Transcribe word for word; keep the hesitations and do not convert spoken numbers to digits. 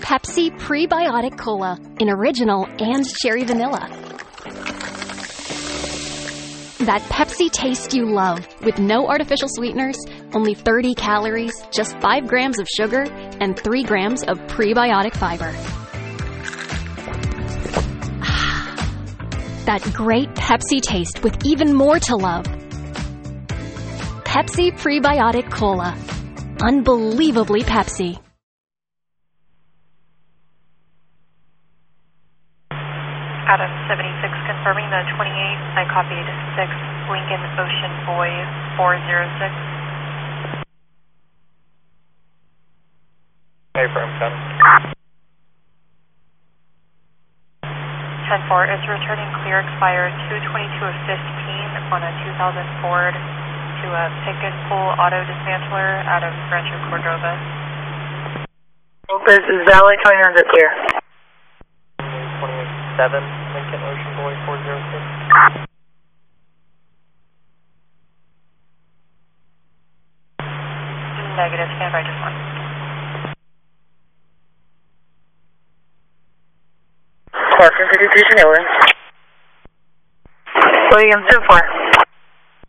Pepsi Prebiotic Cola in original and cherry vanilla. That Pepsi taste you love, with no artificial sweeteners, only thirty calories, just five grams of sugar, and three grams of prebiotic fiber. That great Pepsi taste with even more to love. Pepsi Prebiotic Cola. Unbelievably Pepsi. Adam seventy-six confirming the twenty-eight. I copied six Lincoln Ocean Boy four zero six. Hey, firm ten. ten four is returning clear expired two twenty-two of fifteen on a two thousand Ford to a pick and pull auto dismantler out of Rancho Cordova. This is Valley coming under clear. seven Lincoln Ocean Boy four zero six. Negative, stand by just one. Clarkson fifty-three New Orleans. Williams two four.